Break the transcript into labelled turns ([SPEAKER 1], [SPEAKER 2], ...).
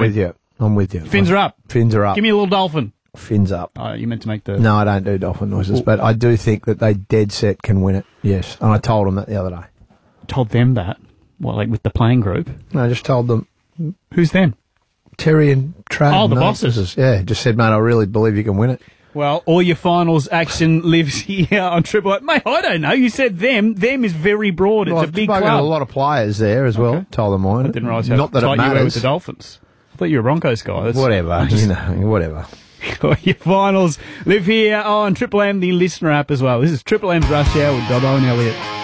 [SPEAKER 1] with you.
[SPEAKER 2] Fins are up.
[SPEAKER 1] Fins are up.
[SPEAKER 2] Give me a little dolphin.
[SPEAKER 1] Fins up.
[SPEAKER 2] Oh, you meant to make the...
[SPEAKER 1] No, I don't do dolphin noises, but I do think that they dead set can win it, yes. And I told them that the other day.
[SPEAKER 2] Told them that? What, like with the playing group?
[SPEAKER 1] No, I just told them.
[SPEAKER 2] Who's them?
[SPEAKER 1] Terry and Trad.
[SPEAKER 2] Oh, the bosses.
[SPEAKER 1] Yeah, just said, mate, I really believe you can win it.
[SPEAKER 2] Well, all your finals action lives here on Triple M. Mate, I don't know. You said them. Them is very broad. It's a big club.
[SPEAKER 1] I've got a lot of players there as well. Told them mine.
[SPEAKER 2] I didn't realise how
[SPEAKER 1] Not that
[SPEAKER 2] tight
[SPEAKER 1] it matters.
[SPEAKER 2] you were with the Dolphins. I thought you were a Broncos guy.
[SPEAKER 1] Whatever. Whatever.
[SPEAKER 2] Your finals live here on Triple M, the listener app as well. This is Triple M's Rush Hour with Dobbo and Elliott.